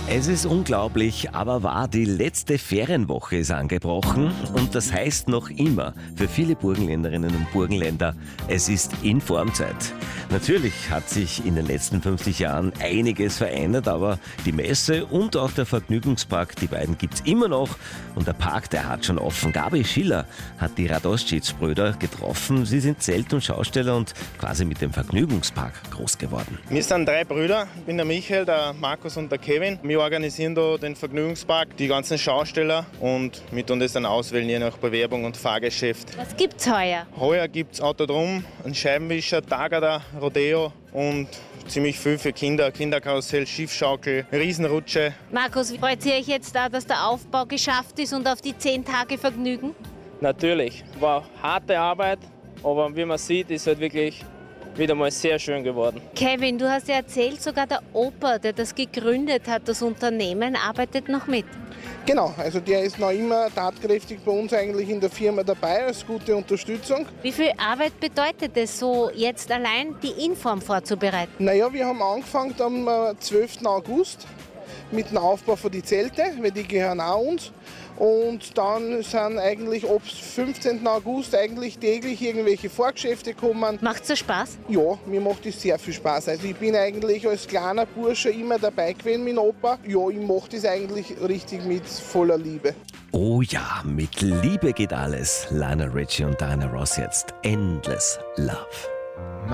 Es ist unglaublich, aber wahr, die letzte Ferienwoche ist angebrochen und das heißt noch immer für viele Burgenländerinnen und Burgenländer, es ist Informzeit. Natürlich hat sich in den letzten 50 Jahren einiges verändert, aber die Messe und auch der Vergnügungspark, die beiden gibt's immer noch und der Park, der hat schon offen. Gabi Schiller hat die Radoschitz-Brüder getroffen. Sie sind Zelt- und Schausteller und quasi mit dem Vergnügungspark groß geworden. Wir sind 3 Brüder, ich bin der Michael, der Markus und der Kevin. Wir organisieren da den Vergnügungspark, die ganzen Schausteller und wir tun das dann auswählen, je nach Bewerbung und Fahrgeschäft. Was gibt's heuer? Heuer gibt es Autodrom, einen Scheibenwischer, Tagada, Rodeo und ziemlich viel für Kinder. Kinderkarussell, Schiffschaukel, Riesenrutsche. Markus, freut ihr euch jetzt da, dass der Aufbau geschafft ist und auf die 10 Tage Vergnügen? Natürlich, war harte Arbeit, aber wie man sieht, ist halt wirklich wieder mal sehr schön geworden. Kevin, du hast ja erzählt, sogar der Opa, der das gegründet hat, das Unternehmen, arbeitet noch mit. Genau, also der ist noch immer tatkräftig bei uns eigentlich in der Firma dabei als gute Unterstützung. Wie viel Arbeit bedeutet es so, jetzt allein die Inform vorzubereiten? Naja, wir haben angefangen am 12. August mit dem Aufbau für die Zelte, weil die gehören auch uns. Und dann sind eigentlich ab 15. August eigentlich täglich irgendwelche Vorgeschäfte gekommen. Macht's so Spaß? Ja, mir macht das sehr viel Spaß. Also ich bin eigentlich als kleiner Bursche immer dabei gewesen mit dem Opa. Ja, ich mache das eigentlich richtig mit voller Liebe. Oh ja, mit Liebe geht alles. Lionel Richie und Diana Ross jetzt. Endless Love.